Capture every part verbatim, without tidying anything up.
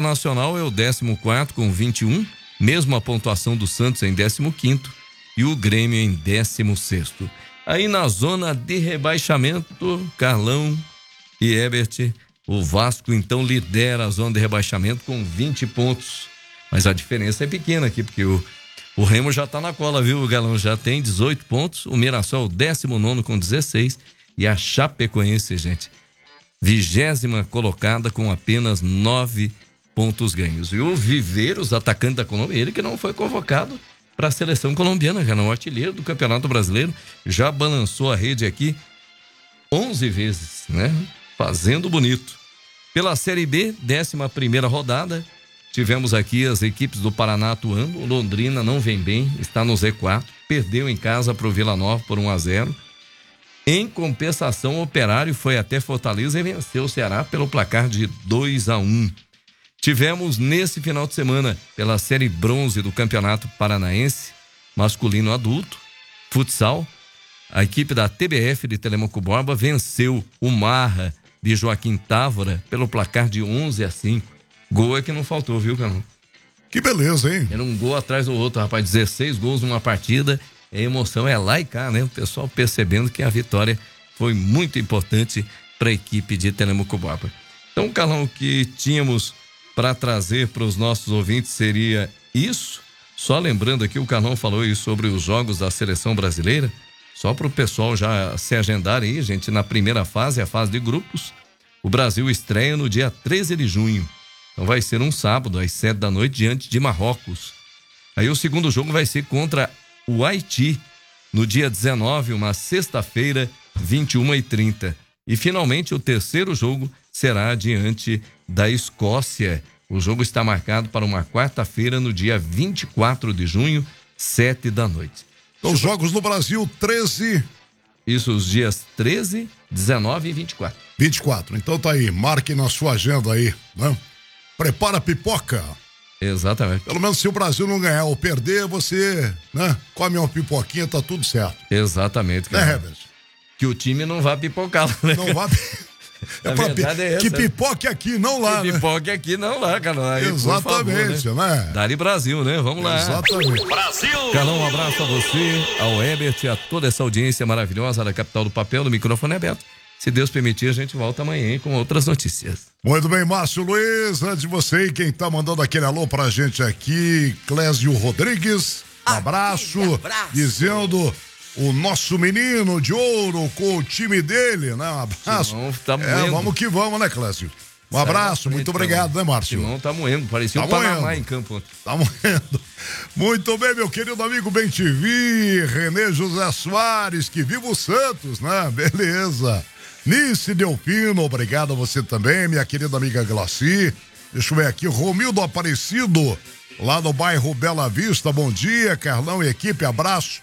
Internacional é o décimo quarto com vinte e um, mesma pontuação do Santos em décimo quinto e o Grêmio em décimo sexto. Aí na zona de rebaixamento, Carlão e Herbert, o Vasco então lidera a zona de rebaixamento com vinte pontos. Mas a diferença é pequena aqui, porque o, o Remo já tá na cola, viu? O Galão já tem dezoito pontos, o Mirassol o décimo nono com dezesseis e a Chapecoense, gente, vigésima colocada com apenas nove pontos ganhos. E o Viveiros, atacante da Colômbia, ele que não foi convocado para a seleção colombiana, já não artilheiro do Campeonato Brasileiro, já balançou a rede aqui onze vezes, né? Fazendo bonito. Pela Série B, décima primeira rodada, tivemos aqui as equipes do Paraná atuando. O Londrina não vem bem, está no Z quatro, perdeu em casa para o Vila Nova por um a zero. Em compensação, o Operário foi até Fortaleza e venceu o Ceará pelo placar de dois a um. Tivemos nesse final de semana, pela Série Bronze do Campeonato Paranaense, masculino adulto, futsal, a equipe da T B F de Telemaco Borba venceu o Marra de Joaquim Távora pelo placar de onze a cinco. Gol é que não faltou, viu, Carlão? Que beleza, hein? Era um gol atrás do outro, rapaz, dezesseis gols numa partida. A emoção é lá e cá, né? O pessoal percebendo que a vitória foi muito importante para a equipe de Telemaco Borba. Então, Carlão, o que tínhamos para trazer para os nossos ouvintes seria isso. Só lembrando aqui, o Carlão falou aí sobre os jogos da seleção brasileira. Só para o pessoal já se agendar aí, gente, na primeira fase, a fase de grupos, o Brasil estreia no dia treze de junho. Então vai ser um sábado, às sete da noite, diante de Marrocos. Aí o segundo jogo vai ser contra o Haiti, no dia dezenove, uma sexta-feira, vinte e uma e trinta. E finalmente o terceiro jogo será diante da Escócia. O jogo está marcado para uma quarta-feira, no dia vinte e quatro de junho, sete da noite. Então, os jogos no Brasil, treze... Isso, os dias treze, dezenove e vinte e quatro. vinte e quatro. Então tá aí, marque na sua agenda aí, né? Prepara a pipoca. Exatamente. Pelo menos se o Brasil não ganhar ou perder, você, né, come uma pipoquinha, tá tudo certo. Exatamente. Né, Herbert? Que o time não vá pipocar, né? Não vá... É pra pi... é que pipoque aqui, não lá, que né? pipoque aqui, não lá, Carlão. Aí, exatamente, favor, né? né? Dali Brasil, né? Vamos lá. Exatamente. Brasil! Carlão, um abraço a você, ao Herbert, a toda essa audiência maravilhosa da Capital do Papel, do microfone aberto. Se Deus permitir, a gente volta amanhã hein, com outras notícias. Muito bem, Márcio Luiz, antes de você, quem tá mandando aquele alô pra gente aqui, Clésio Rodrigues, um abraço, abraço, dizendo... O nosso menino de ouro com o time dele, né? Um abraço. Simão tá é, vamos que vamos, né, Clésio? Um Sai abraço, frente, muito obrigado, né, Márcio? Simão tá moendo, parecia tá o Panamá moendo. Em campo. Tá moendo. Muito bem, meu querido amigo Ben T V, Renê José Soares, que viva o Santos, né? Beleza. Nice Delfino, obrigado a você também, minha querida amiga Glaci. Deixa eu ver aqui, Romildo Aparecido, lá no bairro Bela Vista, bom dia, Carlão e equipe, abraço.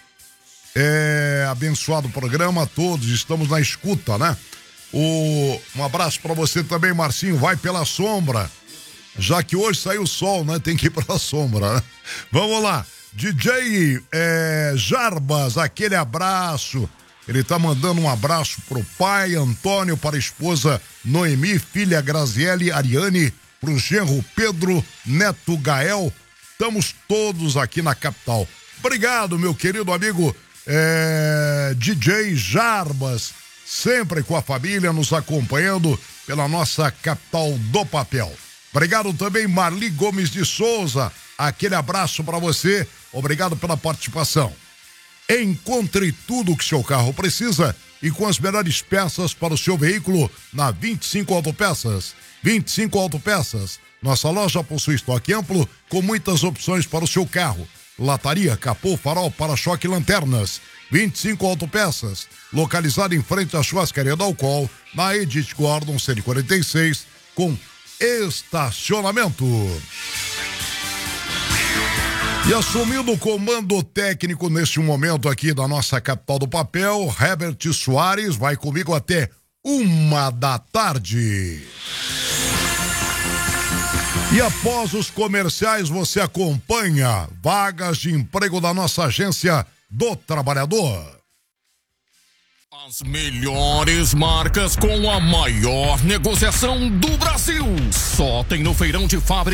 É, abençoado programa a todos, estamos na escuta, né? O, um abraço pra você também, Marcinho, vai pela sombra, já que hoje saiu o sol, né? Tem que ir pela sombra, né? Vamos lá, D J é, Jarbas, aquele abraço, ele tá mandando um abraço pro pai Antônio, para a esposa Noemi, filha Graziele, Ariane, pro genro Pedro, neto Gael, estamos todos aqui na capital. Obrigado, meu querido amigo É, D J Jarbas, sempre com a família nos acompanhando pela nossa Capital do Papel. Obrigado também, Marli Gomes de Souza, aquele abraço para você, obrigado pela participação. Encontre tudo o que seu carro precisa e com as melhores peças para o seu veículo na vinte e cinco Autopeças. vinte e cinco Autopeças, nossa loja possui estoque amplo com muitas opções para o seu carro. Lataria, capô, farol, para-choque e lanternas. vinte e cinco Autopeças, localizado em frente à churrascaria da Alcool, na Edith Gordon cento e quarenta e seis, com estacionamento. E assumindo o comando técnico neste momento aqui da nossa Capital do Papel, Herbert Soares vai comigo até uma da tarde. E após os comerciais você acompanha vagas de emprego da nossa agência do trabalhador. As melhores marcas com a maior negociação do Brasil. Só tem no Feirão de Fábrica